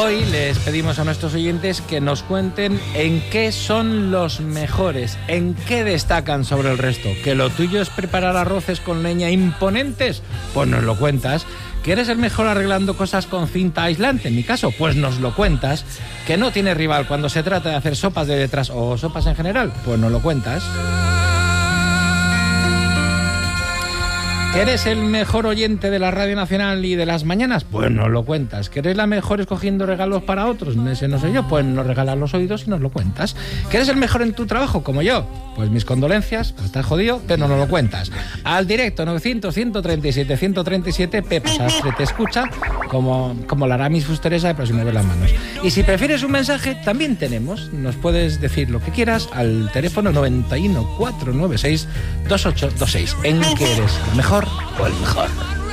Hoy les pedimos a nuestros oyentes que nos cuenten en qué son los mejores, en qué destacan sobre el resto. ¿Que lo tuyo es preparar arroces con leña imponentes? Pues nos lo cuentas. ¿Que eres el mejor arreglando cosas con cinta aislante? En mi caso, pues nos lo cuentas. ¿Que no tienes rival cuando se trata de hacer sopas de letras o sopas en general? Pues nos lo cuentas. ¿Que eres el mejor oyente de la Radio Nacional y de las mañanas? Pues nos lo cuentas. ¿Que eres la mejor escogiendo regalos para otros? Ese no soy yo, pues nos regalas los oídos y nos lo cuentas. ¿Que eres el mejor en tu trabajo, como yo? Pues mis condolencias, pues estás jodido, pero nos lo cuentas. Al directo, 900-137-137, Pepe Sastre te escucha, como la Aramis Fusteresa de Próximo de las Manos. Y si prefieres un mensaje, también tenemos. Nos puedes decir lo que quieras al teléfono 91 496 2826. ¿En qué eres el mejor o el mejor?